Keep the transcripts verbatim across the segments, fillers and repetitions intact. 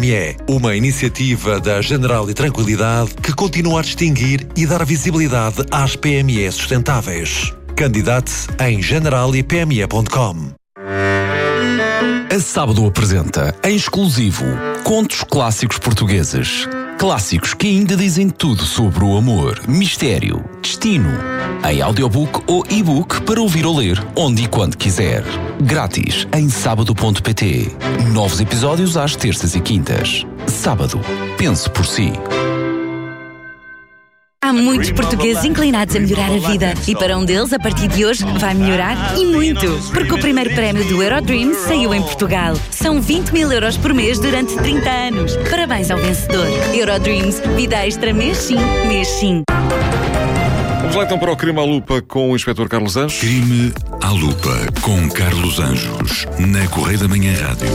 M E, uma iniciativa da General e Tranquilidade que continua a distinguir e dar visibilidade às P M E sustentáveis. Candidate-se em general e p m e ponto com. A Sábado apresenta, em exclusivo, contos clássicos portugueses. Clássicos que ainda dizem tudo sobre o amor, mistério, destino. Em audiobook ou e-book para ouvir ou ler, onde e quando quiser. Grátis em sábado ponto pt. Novos episódios às terças e quintas. Sábado. Pense por si. Há muitos portugueses inclinados a melhorar a vida e para um deles, a partir de hoje, vai melhorar e muito. Porque o primeiro prémio do Eurodreams saiu em Portugal. São vinte mil euros por mês durante trinta anos. Parabéns ao vencedor. Eurodreams. Vida extra mês sim, mês sim. Vamos lá então para o Crime à Lupa com o Inspetor Carlos Anjos. Crime à Lupa com Carlos Anjos, na Correia da Manhã Rádio.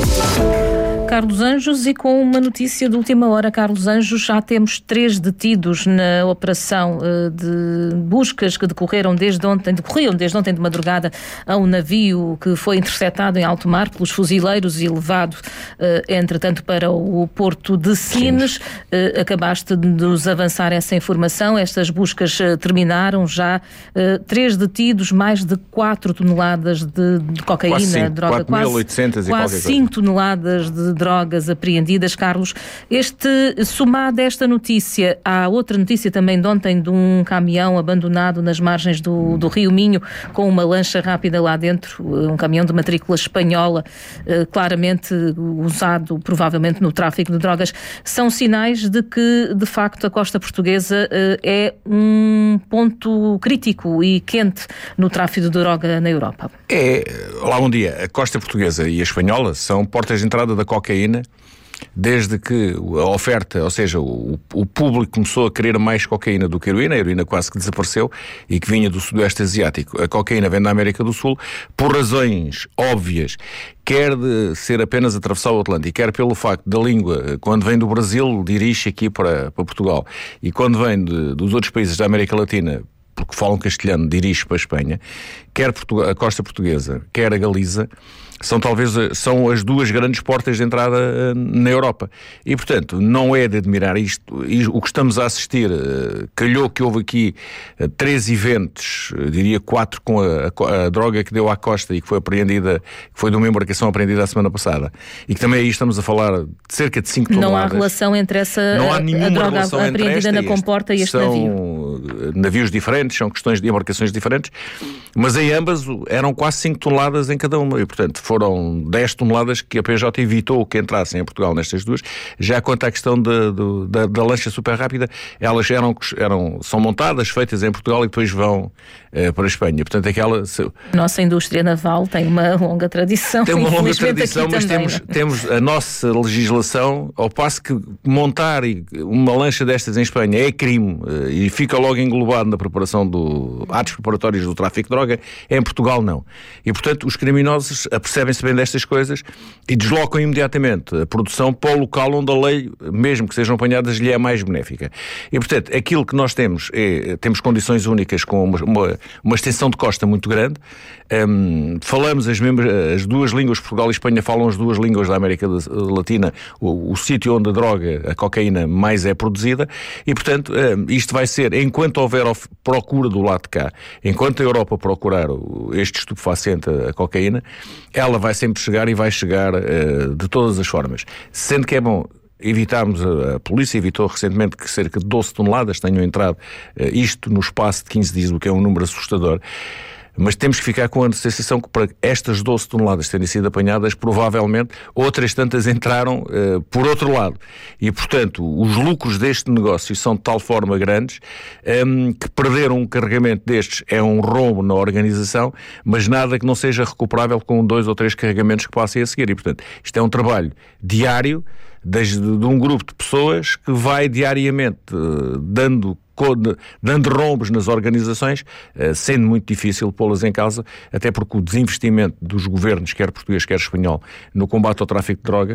Carlos Anjos, e com uma notícia de última hora, Carlos Anjos, já temos três detidos na operação uh, de buscas que decorreram desde ontem, decorriam desde ontem de madrugada a um navio que foi interceptado em alto mar pelos fuzileiros e levado, uh, entretanto, para o porto de Sines. Uh, acabaste de nos avançar essa informação. Estas buscas uh, terminaram já. Uh, três detidos, mais de quatro toneladas de, de cocaína, quase cinco, droga, quatro mil e oitocentos quase, quase cinco toneladas de drogas apreendidas. Carlos, este, somado a esta notícia, há outra notícia também de ontem de um caminhão abandonado nas margens do, do Rio Minho com uma lancha rápida lá dentro, um caminhão de matrícula espanhola, eh, claramente usado provavelmente no tráfico de drogas. São sinais de que, de facto, a costa portuguesa eh, é um ponto crítico e quente no tráfico de droga na Europa. É, olá, bom dia. A costa portuguesa e a espanhola são portas de entrada da cocaína desde que a oferta, ou seja, o, o público começou a querer mais cocaína do que heroína. A heroína quase que desapareceu e que vinha do Sudoeste Asiático. A cocaína vem da América do Sul por razões óbvias, quer de ser apenas atravessar o Atlântico, quer pelo facto da língua, quando vem do Brasil, dirige aqui para, para Portugal, e quando vem de, dos outros países da América Latina, porque falam castelhano, dirige para a Espanha, quer a costa portuguesa, quer a Galiza, são talvez são as duas grandes portas de entrada na Europa. E, portanto, não é de admirar isto. O que estamos a assistir, calhou que houve aqui três eventos, diria quatro, com a, a, a droga que deu à costa e que foi apreendida, que foi de uma embarcação apreendida a semana passada. E que também aí estamos a falar de cerca de cinco toneladas. Não há relação entre essa não há nenhuma a droga relação apreendida na este, comporta e este são navio. navios diferentes, são questões de embarcações diferentes, mas em ambas eram quase cinco toneladas em cada uma. E, portanto, foram dez toneladas que a P J evitou que entrassem em Portugal nestas duas. Já quanto à questão de, de, da, da lancha super rápida, elas eram, eram, são montadas, feitas em Portugal e depois vão eh, para a Espanha. Portanto, aquela... Nossa indústria naval tem uma longa tradição. Tem uma longa tradição, mas também, temos, temos a nossa legislação, ao passo que montar uma lancha destas em Espanha é crime eh, e fica logo englobado na preparação do atos preparatórios do tráfico de droga, em Portugal não. E, portanto, os criminosos apercebem-se bem destas coisas e deslocam imediatamente a produção para o local onde a lei, mesmo que sejam apanhadas, lhe é mais benéfica. E, portanto, aquilo que nós temos é, temos condições únicas com uma, uma, uma extensão de costa muito grande. Um, falamos as, mesmas, as duas línguas, Portugal e Espanha falam as duas línguas da América Latina, o, o sítio onde a droga, a cocaína, mais é produzida, e, portanto, um, isto vai ser, enquanto houver procura do lado de cá, enquanto a Europa procurar este estupefaciente, a cocaína, ela vai sempre chegar e vai chegar uh, de todas as formas. Sendo que é bom evitarmos, a, a polícia evitou recentemente que cerca de doze toneladas tenham entrado, uh, isto no espaço de quinze dias, o que é um número assustador. Mas temos que ficar com a sensação que para estas doze toneladas terem sido apanhadas, provavelmente outras tantas entraram uh, por outro lado. E, portanto, os lucros deste negócio são de tal forma grandes um, que perder um carregamento destes é um rombo na organização, mas nada que não seja recuperável com dois ou três carregamentos que passem a seguir. E, portanto, isto é um trabalho diário de, de um grupo de pessoas que vai diariamente uh, dando dando rombos nas organizações, sendo muito difícil pô-las em causa, até porque o desinvestimento dos governos, quer português, quer espanhol, no combate ao tráfico de droga,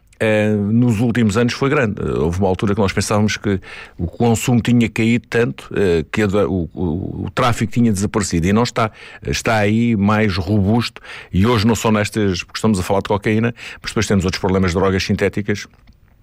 nos últimos anos foi grande. Houve uma altura que nós pensávamos que o consumo tinha caído tanto que o, o, o tráfico tinha desaparecido, e não está. Está aí mais robusto, e hoje não só nestas, porque estamos a falar de cocaína, mas depois temos outros problemas de drogas sintéticas